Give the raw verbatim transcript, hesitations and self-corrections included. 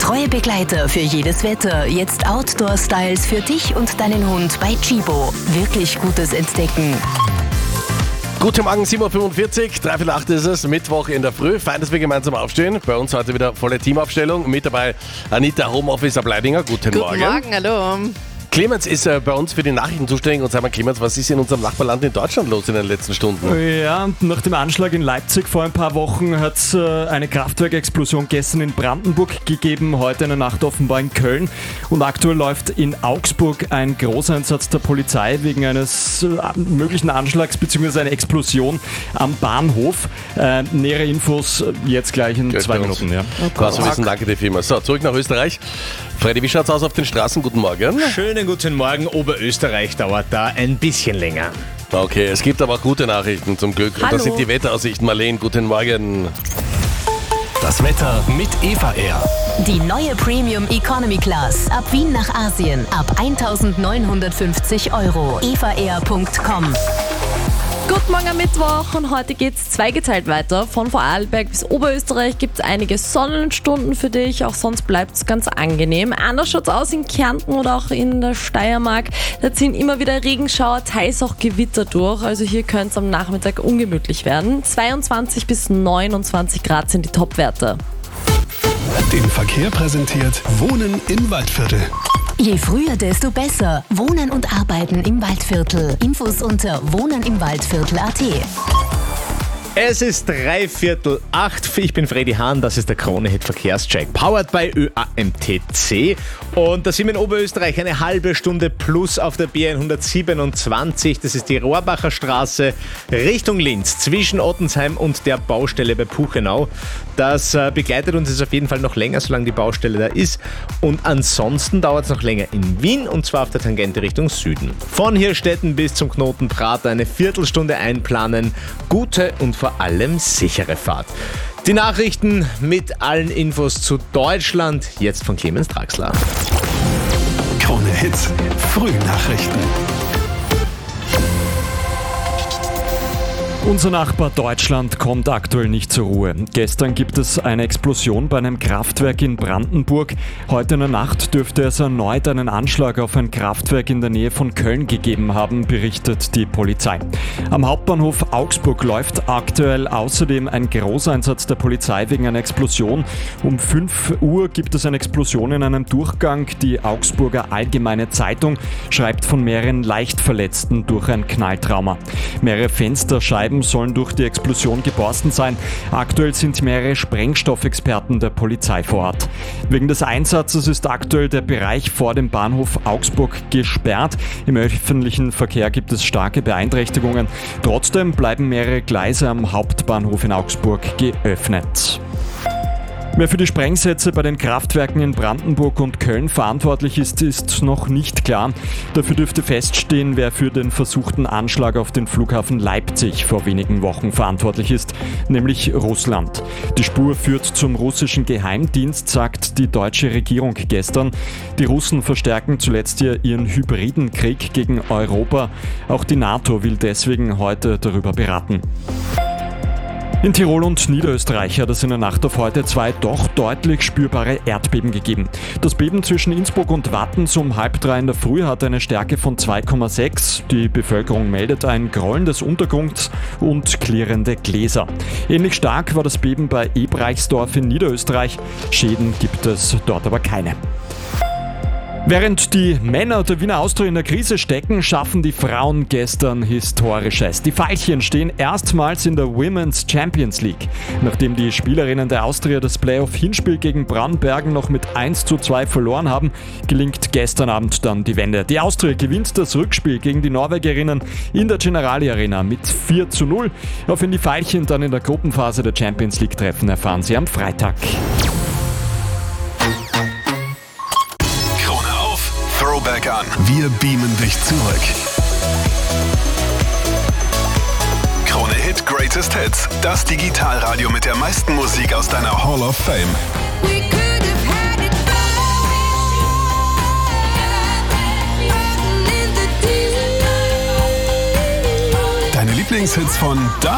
treue Begleiter für jedes Wetter. Jetzt Outdoor-Styles für dich und deinen Hund bei Chibo. Wirklich gutes Entdecken. Guten Morgen, sieben Uhr fünfundvierzig, dreiviertel acht ist es, Mittwoch in der Früh. Fein, dass wir gemeinsam aufstehen. Bei uns heute wieder volle Teamaufstellung. Mit dabei Anita, Homeofficer Bleidinger. Guten, Guten Morgen. Guten Morgen, hallo. Clemens ist äh, bei uns für die Nachrichten zuständig und sag mal, Clemens, was ist in unserem Nachbarland in Deutschland los in den letzten Stunden? Ja, nach dem Anschlag in Leipzig vor ein paar Wochen hat es äh, eine Kraftwerkexplosion gestern in Brandenburg gegeben, heute eine Nacht offenbar in Köln und aktuell läuft in Augsburg ein Großeinsatz der Polizei wegen eines äh, möglichen Anschlags bzw. einer Explosion am Bahnhof. Äh, nähere Infos jetzt gleich in Gleich zwei bei uns. Minuten. Ja. Was wir wissen, danke dir vielmals. So, zurück nach Österreich. Freddy, wie schaut's aus auf den Straßen? Guten Morgen. Schönen guten Morgen. Oberösterreich dauert da ein bisschen länger. Okay, es gibt aber auch gute Nachrichten zum Glück. Und Hallo. das sind die Wetteraussichten. Marlene, guten Morgen. Das Wetter mit Eva Air. Die neue Premium Economy Class. Ab Wien nach Asien. Ab eintausendneunhundertfünfzig Euro. eva air punkt com. Guten Morgen am Mittwoch und heute geht's zweigeteilt weiter. Von Vorarlberg bis Oberösterreich gibt's einige Sonnenstunden für dich, auch sonst bleibt's ganz angenehm. Anders schaut's aus in Kärnten oder auch in der Steiermark. Da ziehen immer wieder Regenschauer, teils auch Gewitter durch, also hier könnte es am Nachmittag ungemütlich werden. zweiundzwanzig bis neunundzwanzig Grad sind die Topwerte. Den Verkehr präsentiert Wohnen im Waldviertel. Je früher, desto besser. Wohnen und Arbeiten im Waldviertel. Infos unter wohnenimwaldviertel punkt at. Es ist dreiviertel acht. Ich bin Freddy Hahn, das ist der Krone-Hit Verkehrscheck. Powered by Ö A M T C. Und da sind wir in Oberösterreich eine halbe Stunde plus auf der B hundertsiebenundzwanzig. Das ist die Rohrbacher Straße Richtung Linz zwischen Ottensheim und der Baustelle bei Puchenau. Das äh, begleitet uns jetzt auf jeden Fall noch länger, solange die Baustelle da ist. Und ansonsten dauert es noch länger in Wien und zwar auf der Tangente Richtung Süden. Von Hirstetten bis zum Knoten Prater eine Viertelstunde einplanen. Gute und vor allem sichere Fahrt. Die Nachrichten mit allen Infos zu Deutschland, jetzt von Clemens Draxler. Krone Hits, Frühnachrichten. Unser Nachbar Deutschland kommt aktuell nicht zur Ruhe. Gestern gibt es eine Explosion bei einem Kraftwerk in Brandenburg. Heute in der Nacht dürfte es erneut einen Anschlag auf ein Kraftwerk in der Nähe von Köln gegeben haben, berichtet die Polizei. Am Hauptbahnhof Augsburg läuft aktuell außerdem ein Großeinsatz der Polizei wegen einer Explosion. Um fünf Uhr gibt es eine Explosion in einem Durchgang. Die Augsburger Allgemeine Zeitung schreibt von mehreren Leichtverletzten durch ein Knalltrauma. Mehrere Fensterscheiben sollen durch die Explosion geborsten sein. Aktuell sind mehrere Sprengstoffexperten der Polizei vor Ort. Wegen des Einsatzes ist aktuell der Bereich vor dem Bahnhof Augsburg gesperrt. Im öffentlichen Verkehr gibt es starke Beeinträchtigungen. Trotzdem bleiben mehrere Gleise am Hauptbahnhof in Augsburg geöffnet. Wer für die Sprengsätze bei den Kraftwerken in Brandenburg und Köln verantwortlich ist, ist noch nicht klar. Dafür dürfte feststehen, wer für den versuchten Anschlag auf den Flughafen Leipzig vor wenigen Wochen verantwortlich ist, nämlich Russland. Die Spur führt zum russischen Geheimdienst, sagt die deutsche Regierung gestern. Die Russen verstärken zuletzt ihren hybriden Krieg gegen Europa. Auch die NATO will deswegen heute darüber beraten. In Tirol und Niederösterreich hat es in der Nacht auf heute zwei doch deutlich spürbare Erdbeben gegeben. Das Beben zwischen Innsbruck und Wattens um halb drei in der Früh hat eine Stärke von zwei Komma sechs. Die Bevölkerung meldet ein Grollen des Untergrunds und klirrende Gläser. Ähnlich stark war das Beben bei Ebreichsdorf in Niederösterreich. Schäden gibt es dort aber keine. Während die Männer der Wiener Austria in der Krise stecken, schaffen die Frauen gestern Historisches. Die Veilchen stehen erstmals in der Women's Champions League. Nachdem die Spielerinnen der Austria das Playoff-Hinspiel gegen Brannbergen noch mit eins zu zwei verloren haben, gelingt gestern Abend dann die Wende. Die Austria gewinnt das Rückspiel gegen die Norwegerinnen in der Generali Arena mit vier zu null. Auf wen die Veilchen dann in der Gruppenphase der Champions League treffen, erfahren Sie am Freitag. Throwback an. Wir beamen dich zurück. Krone Hit Greatest Hits. Das Digitalradio mit der meisten Musik aus deiner Hall of Fame. Deine Lieblingshits von da